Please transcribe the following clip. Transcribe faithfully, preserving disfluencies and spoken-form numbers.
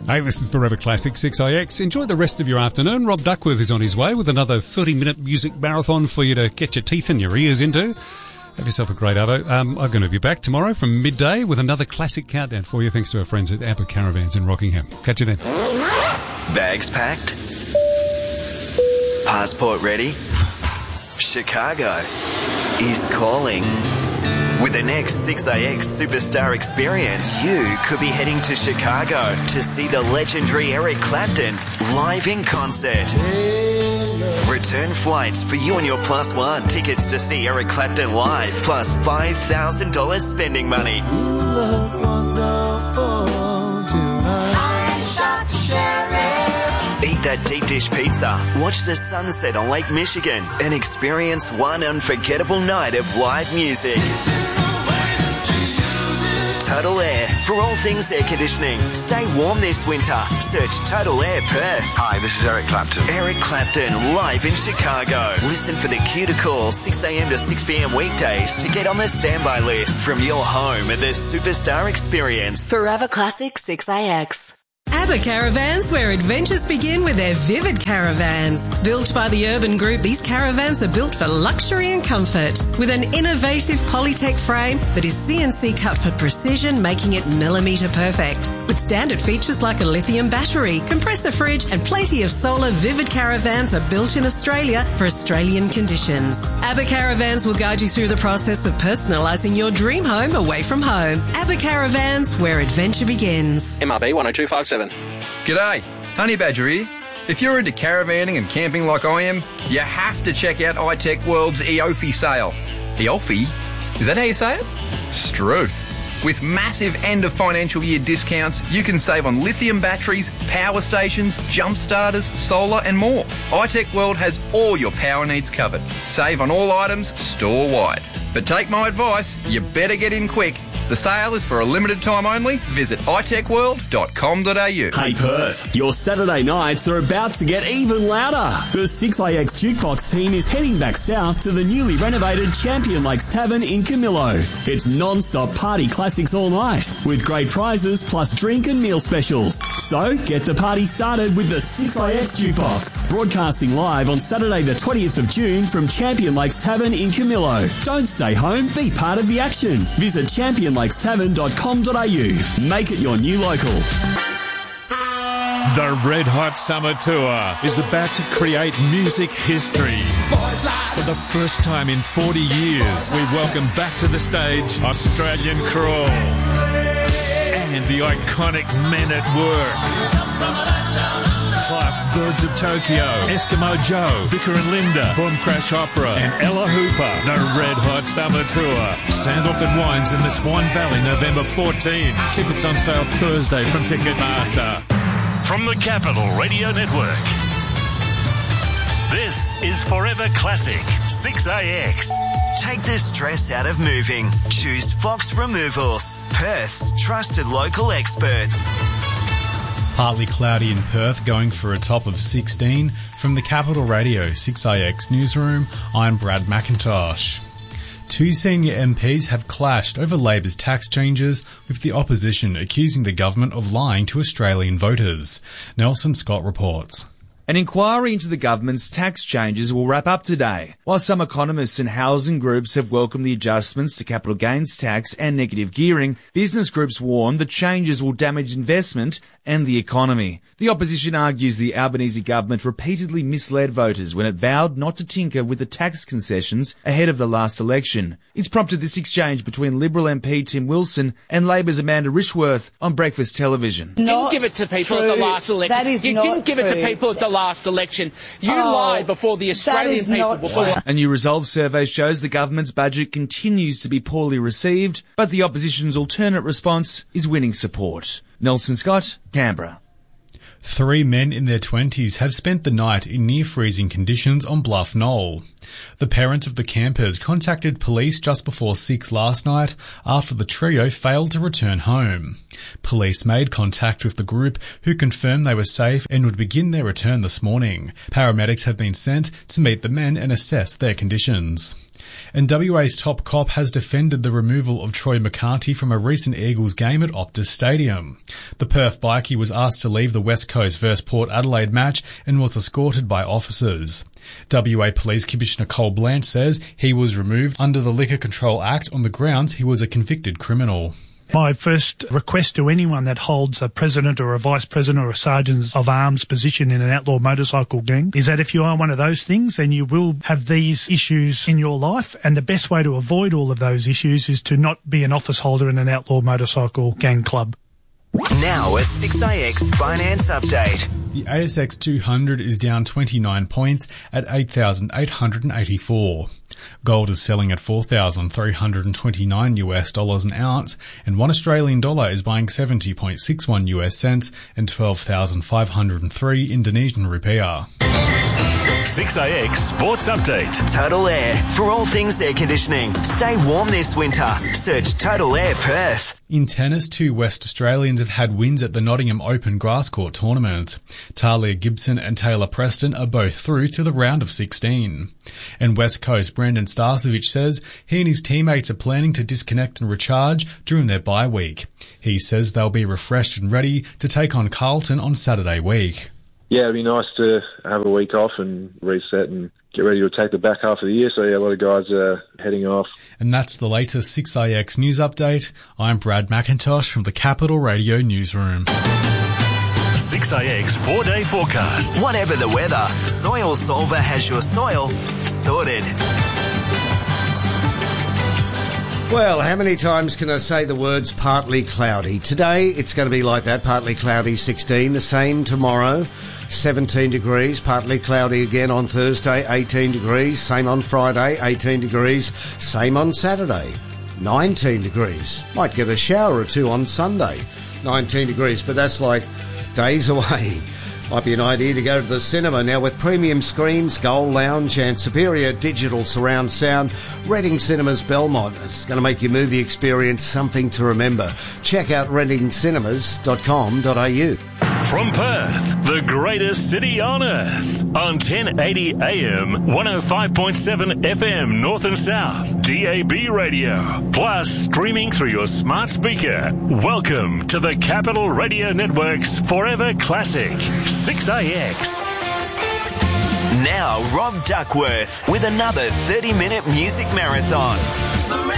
Hey, this is Forever Classic six I X. Enjoy the rest of your afternoon. Rob Duckworth is on his way with another thirty-minute music marathon for you to get your teeth and your ears into. Have yourself a great Arvo. Um, I'm going to be back tomorrow from midday with another classic countdown for you, thanks to our friends at ABBA Caravans in Rockingham. Catch you then. Bags packed? Passport ready? Chicago is calling. With the next six A X Superstar Experience, you could be heading to Chicago to see the legendary Eric Clapton live in concert. Return flights for you and your plus one. Tickets to see Eric Clapton live, plus five thousand dollars spending money. Eat that deep dish pizza, watch the sunset on Lake Michigan, and experience one unforgettable night of live music. Total Air, for all things air conditioning. Stay warm this winter. Search Total Air Perth. Hi, this is Eric Clapton. Eric Clapton, live in Chicago. Listen for the cue to call six a.m. to six p.m. weekdays to get on the standby list from your home at the Superstar Experience. Forever Classic six I X. ABBA Caravans, where adventures begin with their Vivid Caravans. Built by the Urban Group, these caravans are built for luxury and comfort. With an innovative Polytech frame that is C N C cut for precision, making it millimetre perfect. With standard features like a lithium battery, compressor fridge and plenty of solar, Vivid Caravans are built in Australia for Australian conditions. ABBA Caravans will guide you through the process of personalising your dream home away from home. ABBA Caravans, where adventure begins. M R B one oh two five seven. G'day, Honey Badger here. If you're into caravanning and camping like I am, you have to check out iTech World's Eofi sale. Eofi? Is that how you say it? Struth. With massive end of financial year discounts, you can save on lithium batteries, power stations, jump starters, solar and more. iTech World has all your power needs covered. Save on all items store-wide. But take my advice, you better get in quick. The sale is for a limited time only. Visit i tech world dot com dot a u. Hey Perth, your Saturday nights are about to get even louder. The six I X Jukebox team is heading back south to the newly renovated Champion Lakes Tavern in Camillo. It's non-stop party classics all night, with great prizes plus drink and meal specials. So get the party started with the six I X Jukebox, broadcasting live on Saturday the twentieth of June from Champion Lakes Tavern in Camillo. Don't stay home, be part of the action. Visit champion lakes tavern dot com dot a u. Make it your new local. The Red Hot Summer Tour is about to create music history. For the first time in forty years, we welcome back to the stage Australian Crawl and the iconic Men at Work. Plus Birds of Tokyo, Eskimo Joe, Vicar and Linda, Boom Crash Opera and Ella Hooper. The Red Hot Summer Tour. Sandalford Wines in the Swan Valley, November fourteenth. Tickets on sale Thursday from Ticketmaster. From the Capital Radio Network, this is Forever Classic six A X. Take the stress out of moving. Choose Fox Removals, Perth's trusted local experts. Partly cloudy in Perth, going for a top of sixteen. From the Capital Radio six A X newsroom, I'm Brad McIntosh. Two senior M Ps have clashed over Labor's tax changes, with the opposition accusing the government of lying to Australian voters. Nelson Scott reports. An inquiry into the government's tax changes will wrap up today. While some economists and housing groups have welcomed the adjustments to capital gains tax and negative gearing, business groups warn the changes will damage investment and the economy. The opposition argues the Albanese government repeatedly misled voters when it vowed not to tinker with the tax concessions ahead of the last election. It's prompted this exchange between Liberal M P Tim Wilson and Labor's Amanda Rishworth on breakfast television. You didn't give it to people true. at the last election. That is you not didn't give true. it to people at the last election. You Oh, lied before the Australian people. Before A new Resolve survey shows the government's budget continues to be poorly received, but the opposition's alternate response is winning support. Nelson Scott, Canberra. Three men in their twenties have spent the night in near-freezing conditions on Bluff Knoll. The parents of the campers contacted police just before six last night after the trio failed to return home. Police made contact with the group, who confirmed they were safe and would begin their return this morning. Paramedics have been sent to meet the men and assess their conditions. And W A's top cop has defended the removal of Troy McCarthy from a recent Eagles game at Optus Stadium. The Perth bikie was asked to leave the West Coast versus Port Adelaide match and was escorted by officers. W A Police Commissioner Cole Blanche says he was removed under the Liquor Control Act on the grounds he was a convicted criminal. My first request to anyone that holds a president or a vice president or a sergeant of arms position in an outlaw motorcycle gang is that if you are one of those things, then you will have these issues in your life. And the best way to avoid all of those issues is to not be an office holder in an outlaw motorcycle gang club. Now a six A X finance update. The A S X two hundred is down twenty-nine points at eight thousand eight hundred eighty-four. Gold is selling at four thousand three hundred twenty-nine US dollars an ounce, and one Australian dollar is buying seventy point six one US cents and twelve thousand five hundred three Indonesian rupiah. six A X Sports Update. Total Air. For all things air conditioning. Stay warm this winter. Search Total Air Perth. In tennis, two West Australians have had wins at the Nottingham Open Grass Court Tournament. Talia Gibson and Taylor Preston are both through to the round of sixteen. And West Coast Brendan Starcevich says he and his teammates are planning to disconnect and recharge during their bye week. He says they'll be refreshed and ready to take on Carlton on Saturday week. Yeah, it'd be nice to have a week off and reset and get ready to attack the back half of the year. So, yeah, a lot of guys are heading off. And that's the latest six A X news update. I'm Brad McIntosh from the Capital Radio Newsroom. six A X four-day forecast. Whatever the weather, Soil Solver has your soil sorted. Well, how many times can I say the words partly cloudy? Today, it's going to be like that, partly cloudy, sixteen. The same tomorrow, seventeen degrees. Partly cloudy again on Thursday, eighteen degrees. Same on Friday, eighteen degrees. Same on Saturday, nineteen degrees. Might get a shower or two on Sunday, nineteen degrees. But that's like days away. Might be an idea to go to the cinema now with premium screens, Gold Lounge and superior digital surround sound. Reading Cinemas Belmont. It's going to make your movie experience something to remember. Check out reading cinemas dot com dot a u. From Perth, the greatest city on earth. On ten eighty A M, one oh five point seven F M North and South, D A B radio. Plus, streaming through your smart speaker. Welcome to the Capital Radio Network's Forever Classic, six A X. Now, Rob Duckworth with another thirty-minute music marathon.